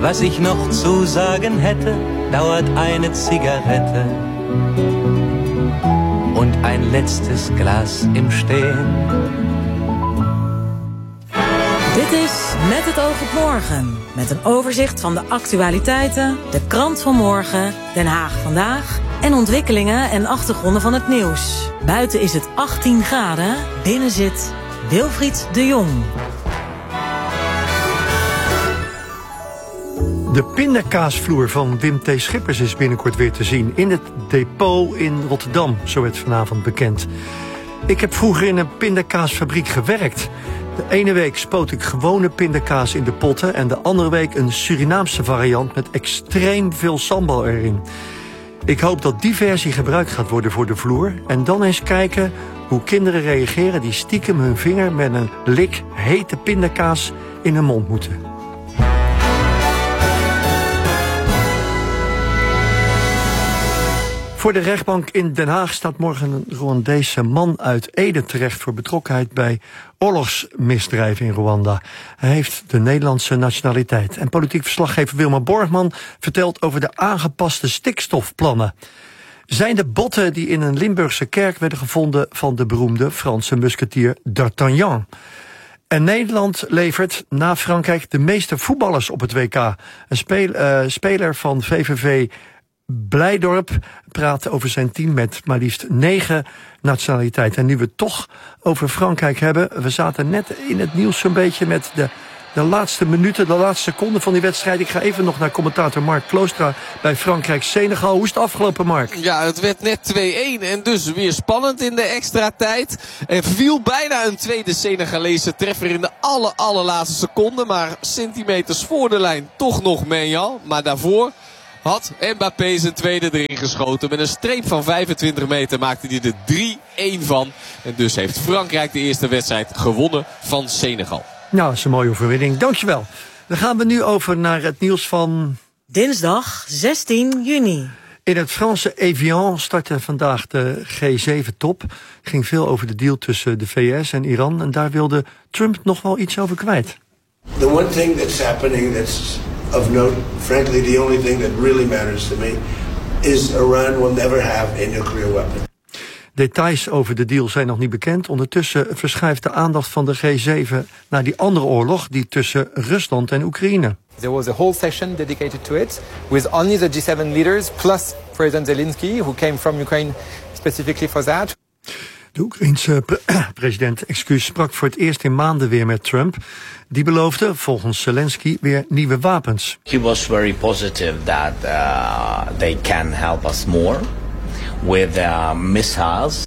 Was ich noch zu sagen hätte, dauert eine Zigarette und ein letztes Glas im Stehen. Dit is Met het oog op morgen. Met een overzicht van de actualiteiten, de krant van morgen, Den Haag vandaag en ontwikkelingen en achtergronden van het nieuws. Buiten is het 18 graden, binnen zit Wilfried de Jong. De pindakaasvloer van Wim T. Schippers is binnenkort weer te zien in het depot in Rotterdam, zo werd vanavond bekend. Ik heb vroeger in een pindakaasfabriek gewerkt. De ene week spoot ik gewone pindakaas in de potten en de andere week een Surinaamse variant met extreem veel sambal erin. Ik hoop dat die versie gebruikt gaat worden voor de vloer en dan eens kijken hoe kinderen reageren die stiekem hun vinger met een lik hete pindakaas in hun mond moeten. Voor de rechtbank in Den Haag staat morgen een Rwandese man uit Ede terecht voor betrokkenheid bij oorlogsmisdrijven in Rwanda. Hij heeft de Nederlandse nationaliteit. En politiek verslaggever Wilma Borgman vertelt over de aangepaste stikstofplannen. Zijn de botten die in een Limburgse kerk werden gevonden van de beroemde Franse musketier d'Artagnan. En Nederland levert na Frankrijk de meeste voetballers op het WK. Een speler van VVV Blijdorp praat over zijn team met maar liefst 9 nationaliteiten. En nu we het toch over Frankrijk hebben, we zaten net in het nieuws zo'n beetje met de laatste minuten, de laatste seconden van die wedstrijd. Ik ga even nog naar commentator Mark Kloostra bij Frankrijk-Senegal. Hoe is het afgelopen, Mark? Ja, het werd net 2-1 en dus weer spannend in de extra tijd. Er viel bijna een tweede Senegalese treffer in de allerlaatste seconde. Maar centimeters voor de lijn toch nog Maignan. Maar daarvoor had Mbappé zijn tweede erin geschoten. Met een streep van 25 meter maakte hij er 3-1 van. En dus heeft Frankrijk de eerste wedstrijd gewonnen van Senegal. Nou, dat is een mooie overwinning. Dankjewel. Dan gaan we nu over naar het nieuws van Dinsdag 16 juni. In het Franse Evian startte vandaag de G7-top. Ging veel over de deal tussen de VS en Iran. En daar wilde Trump nog wel iets over kwijt. The one thing that's happening that's of note, frankly the only thing that really matters to me, is Iran will never have a nuclear weapon. Details over de deal zijn nog niet bekend. Ondertussen verschuift de aandacht van de G7 naar die andere oorlog, die tussen Rusland en Oekraïne. There was a whole session dedicated to it, with only the G7 leaders, plus President Zelensky, who came from Ukraine specifically for that. De Oekraïense president sprak voor het eerst in maanden weer met Trump. Die beloofde, volgens Zelensky, weer nieuwe wapens. He was very positive that they can help us more with missiles.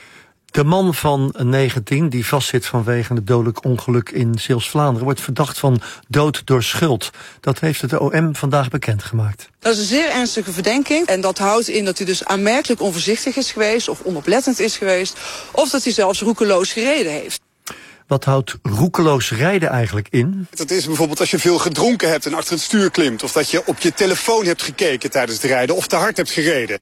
De man van 19, die vastzit vanwege het dodelijk ongeluk in Zeeuws-Vlaanderen, wordt verdacht van dood door schuld. Dat heeft het OM vandaag bekendgemaakt. Dat is een zeer ernstige verdenking. En dat houdt in dat hij dus aanmerkelijk onvoorzichtig is geweest of onoplettend is geweest. Of dat hij zelfs roekeloos gereden heeft. Wat houdt roekeloos rijden eigenlijk in? Dat is bijvoorbeeld als je veel gedronken hebt en achter het stuur klimt. Of dat je op je telefoon hebt gekeken tijdens het rijden of te hard hebt gereden.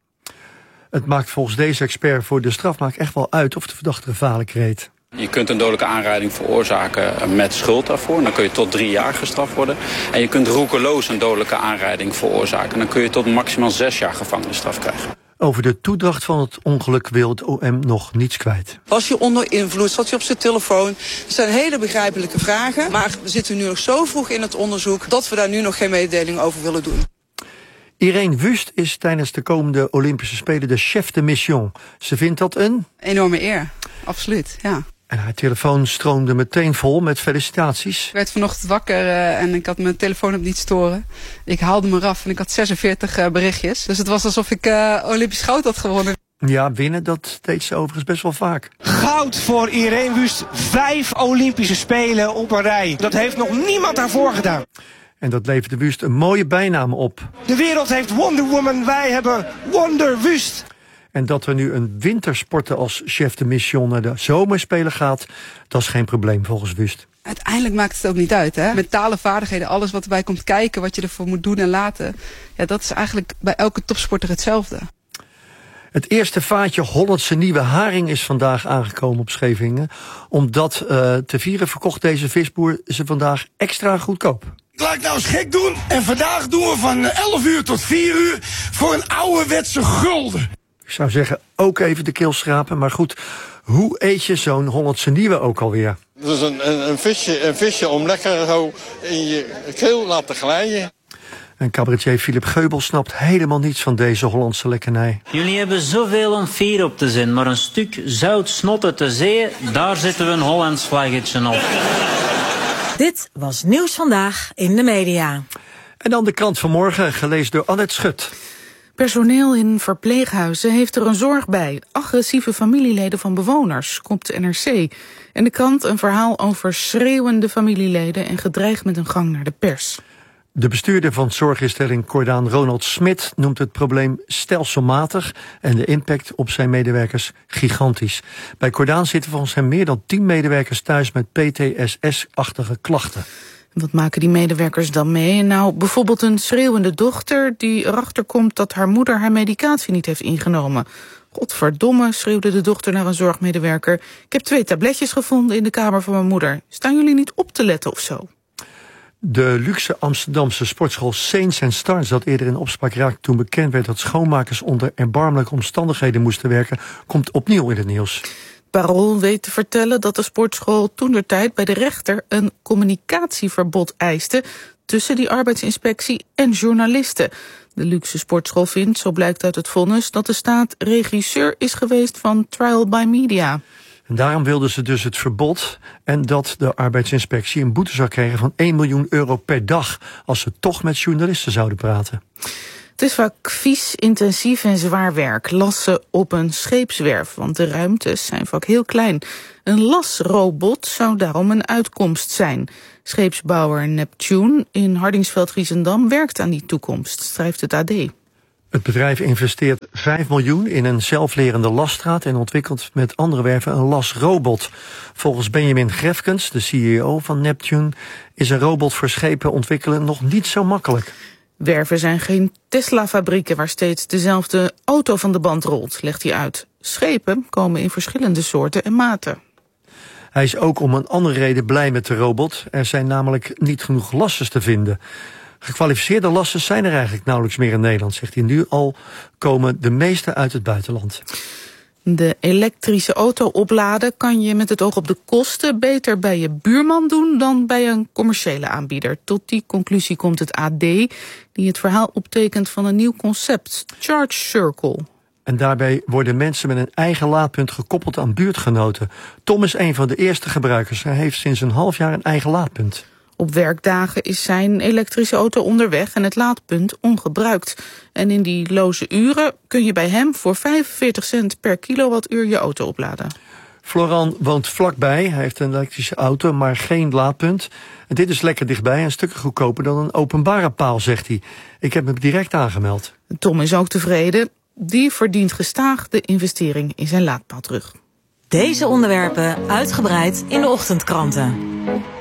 Het maakt volgens deze expert voor de strafmaak echt wel uit of de verdachte gevaarlijk reed. Je kunt een dodelijke aanrijding veroorzaken met schuld daarvoor. Dan kun je tot 3 jaar gestraft worden. En je kunt roekeloos een dodelijke aanrijding veroorzaken. Dan kun je tot maximaal 6 jaar gevangenisstraf krijgen. Over de toedracht van het ongeluk wil het OM nog niets kwijt. Was je onder invloed? Zat je op zijn telefoon? Dat zijn hele begrijpelijke vragen. Maar we zitten nu nog zo vroeg in het onderzoek dat we daar nu nog geen mededeling over willen doen. Irene Wust is tijdens de komende Olympische Spelen de chef de mission. Ze vindt dat een enorme eer, absoluut, ja. En haar telefoon stroomde meteen vol met felicitaties. Ik werd vanochtend wakker en ik had mijn telefoon op niet storen. Ik haalde me eraf en ik had 46 berichtjes. Dus het was alsof ik Olympisch goud had gewonnen. Ja, winnen, dat deed ze overigens best wel vaak. Goud voor Irene Wust. 5 Olympische Spelen op een rij. Dat heeft nog niemand daarvoor gedaan. En dat leverde Wust een mooie bijnaam op. De wereld heeft Wonder Woman, wij hebben Wonder Wust. En dat er nu een wintersporter als chef de mission naar de zomerspelen gaat, dat is geen probleem volgens Wust. Uiteindelijk maakt het ook niet uit, hè? Mentale vaardigheden, alles wat erbij komt kijken, wat je ervoor moet doen en laten. Ja, dat is eigenlijk bij elke topsporter hetzelfde. Het eerste vaatje Hollandse nieuwe haring is vandaag aangekomen op Scheveningen. Om dat te vieren verkocht deze visboer ze vandaag extra goedkoop. Laat ik nou eens gek doen. En vandaag doen we van 11 uur tot 4 uur voor een ouderwetse gulden. Ik zou zeggen, ook even de keel schrapen. Maar goed, hoe eet je zo'n Hollandse nieuwe ook alweer? Dus een visje om lekker zo in je keel laten glijden. En cabaretier Philip Geubel snapt helemaal niets van deze Hollandse lekkernij. Jullie hebben zoveel om vier op te zijn, maar een stuk zout snot uit de zee, daar zetten we een Hollands vlaggetje op. Dit was Nieuws Vandaag in de media. En dan de krant van morgen, gelezen door Annette Schut. Personeel in verpleeghuizen heeft er een zorg bij. Agressieve familieleden van bewoners, kopt de NRC. En de krant een verhaal over schreeuwende familieleden en gedreigd met een gang naar de pers. De bestuurder van zorginstelling Cordaan, Ronald Smit, noemt het probleem stelselmatig en de impact op zijn medewerkers gigantisch. Bij Cordaan zitten volgens hem meer dan 10 medewerkers thuis met PTSS-achtige klachten. Wat maken die medewerkers dan mee? Nou, bijvoorbeeld een schreeuwende dochter die erachter komt dat haar moeder haar medicatie niet heeft ingenomen. Godverdomme, schreeuwde de dochter naar een zorgmedewerker. Ik heb 2 tabletjes gevonden in de kamer van mijn moeder. Staan jullie niet op te letten of zo? De luxe Amsterdamse sportschool Saints & Stars, dat eerder in opspraak raakte toen bekend werd dat schoonmakers onder erbarmelijke omstandigheden moesten werken, komt opnieuw in het nieuws. Parool weet te vertellen dat de sportschool toentertijd bij de rechter een communicatieverbod eiste tussen die arbeidsinspectie en journalisten. De luxe sportschool vindt, zo blijkt uit het vonnis, dat de staat regisseur is geweest van Trial by Media. En daarom wilden ze dus het verbod en dat de arbeidsinspectie een boete zou krijgen van €1 miljoen per dag als ze toch met journalisten zouden praten. Het is vaak vies, intensief en zwaar werk. Lassen op een scheepswerf, want de ruimtes zijn vaak heel klein. Een lasrobot zou daarom een uitkomst zijn. Scheepsbouwer Neptune in Hardingsveld-Giessendam werkt aan die toekomst, schrijft het AD. Het bedrijf investeert €5 miljoen in een zelflerende lasstraat en ontwikkelt met andere werven een lasrobot. Volgens Benjamin Grefkens, de CEO van Neptune, is een robot voor schepen ontwikkelen nog niet zo makkelijk. Werven zijn geen Tesla-fabrieken waar steeds dezelfde auto van de band rolt, legt hij uit. Schepen komen in verschillende soorten en maten. Hij is ook om een andere reden blij met de robot. Er zijn namelijk niet genoeg lassers te vinden. Gekwalificeerde lassers zijn er eigenlijk nauwelijks meer in Nederland, zegt hij. Nu al komen de meeste uit het buitenland. De elektrische auto opladen kan je met het oog op de kosten beter bij je buurman doen dan bij een commerciële aanbieder. Tot die conclusie komt het AD, die het verhaal optekent van een nieuw concept, Charge Circle. En daarbij worden mensen met een eigen laadpunt gekoppeld aan buurtgenoten. Tom is een van de eerste gebruikers. Hij heeft sinds een half jaar een eigen laadpunt. Op werkdagen is zijn elektrische auto onderweg en het laadpunt ongebruikt. En in die loze uren kun je bij hem voor 45 cent per kilowattuur je auto opladen. Florent woont vlakbij. Hij heeft een elektrische auto, maar geen laadpunt. En dit is lekker dichtbij en stukken goedkoper dan een openbare paal, zegt hij. Ik heb me direct aangemeld. Tom is ook tevreden. Die verdient gestaag de investering in zijn laadpaal terug. Deze onderwerpen uitgebreid in de ochtendkranten.